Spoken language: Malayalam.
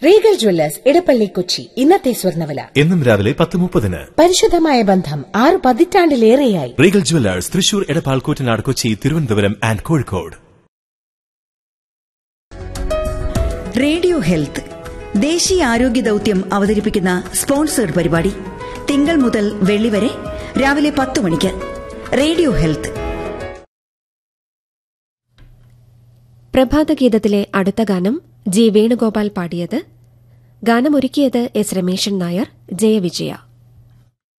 Regal Jewellers Edappally Kochi. ഇന്നത്തെ സ്വർണ്ണവില എന്നും രാവിലെ 10:30. പരിശുദ്ധമായ ബന്ധം 6 പതിറ്റാണ്ടിലേറെയായി. Regal Jewellers Thrissur, Edappal, Koottanad, Kochi, Thiruvananthapuram and Kozhikode. Radio health ദേശീയ ആരോഗ്യ ദൌത്യം അവതരിപ്പിക്കുന്ന സ്പോൺസേഡ് പരിപാടി തിങ്കൾ മുതൽ വെള്ളി വരെ രാവിലെ 10 മണിക്ക്. Radio health. പ്രഭാതഗീതത്തിലെ അടുത്ത ഗാനം ജി വേണുഗോപാൽ പാടിയത്. ഗാനമൊരുക്കിയത് എസ് രമേശൻ നായർ, ജയവിജയ.